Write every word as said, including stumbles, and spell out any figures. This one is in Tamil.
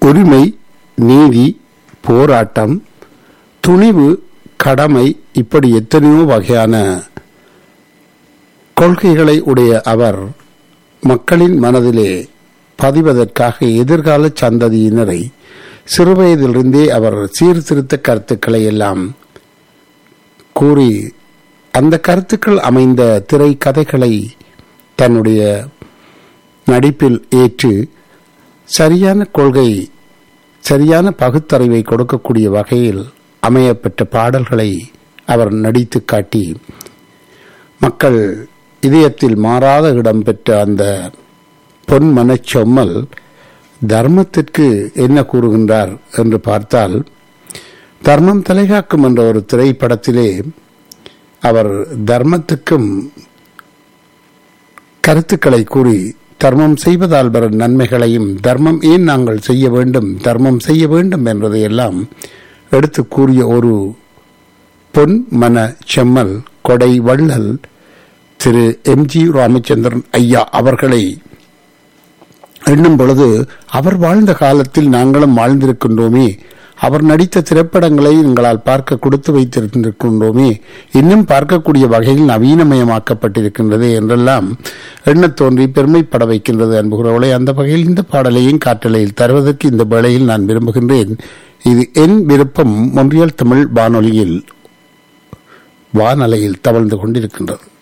உரிமை, நீதி, போராட்டம், துணிவு, கடமை, இப்படி எத்தனையோ வகையான கொள்கைகளை உடைய அவர் மக்களின் மனதிலே பதிவதற்காக எதிர்கால சந்ததியினரை சிறுவயதிலிருந்தே அவர் சீர்திருத்த கருத்துக்களை எல்லாம் கூறி அந்த கருத்துக்கள் அமைந்த திரை கதைகளை தன்னுடைய நடிப்பில் ஏற்று சரியான கொள்கை, சரியான பகுத்தறிவை கொடுக்கக்கூடிய வகையில் அமையப்பெற்ற பாடல்களை அவர் நடித்து காட்டி மக்கள் இதயத்தில் மாறாத இடம் பெற்ற அந்த பொன் மனச்சொம்மல் தர்மத்திற்கு என்ன கூறுகின்றார் என்று பார்த்தால், தர்மம் தலைகாக்கும் என்ற ஒரு திரைப்படத்திலே அவர் தர்மத்துக்கும் கருத்துக்களை கூறி தர்மம் செய்வதால் வரும் நன்மைகளையும், தர்மம் ஏன் நாங்கள் செய்ய வேண்டும், தர்மம் செய்ய வேண்டும் என்பதையெல்லாம் எடுத்து கூறிய ஒரு பொன் மன செம்மல் கொடை வள்ளல் திரு எம் ஜி ராமச்சந்திரன் ஐயா அவர்களை எண்ணும் பொழுது, அவர் வாழ்ந்த காலத்தில் நாங்களும் வாழ்ந்திருக்கின்றோமே, அவர் நடித்த திரைப்படங்களை எங்களால் பார்க்க கொடுத்து வைத்திருக்கின்றோமே, இன்னும் பார்க்கக்கூடிய வகையில் நவீனமயமாக்கப்பட்டிருக்கின்றது என்றெல்லாம் எண்ணத் தோன்றி பெருமைப்பட வைக்கின்றது. அன்புகிறவளை, அந்த வகையில் இந்த பாடலையும் காற்றலையில் தருவதற்கு இந்த வேளையில் நான் விரும்புகின்றேன். இது என் விருப்பம். மொன்றியல் தமிழ் வானொலியில் வானலையில் தவழ்ந்து கொண்டிருக்கின்றது.